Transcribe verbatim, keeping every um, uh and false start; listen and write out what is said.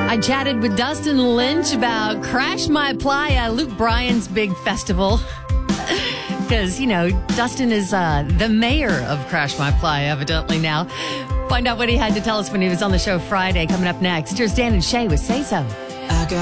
I chatted with Dustin Lynch about Crash My Playa, Luke Bryan's big festival. Because, you know, Dustin is uh, the mayor of Crash My Playa, evidently now. Find out what he had to tell us when he was on the show Friday, coming up next. Here's Dan and Shay with Say So.